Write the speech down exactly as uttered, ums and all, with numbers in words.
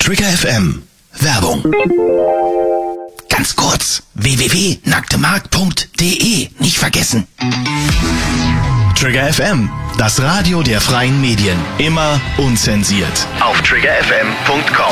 Trigger F M. Werbung. Ganz kurz. w w w punkt nacktemarkt punkt de. Nicht vergessen. Trigger F M. Das Radio der freien Medien. Immer unzensiert. Auf trigger f m punkt com.